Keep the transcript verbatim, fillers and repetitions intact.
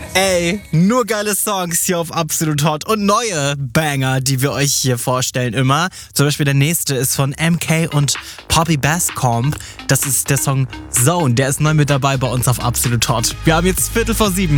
Ey, nur geile Songs hier auf Absolut Hot und neue Banger, die wir euch hier vorstellen immer. Zum Beispiel der nächste ist von M K und Poppy Basscomb. Das ist der Song Zone, der ist neu mit dabei bei uns auf Absolut Hot. Wir haben jetzt Viertel vor sieben.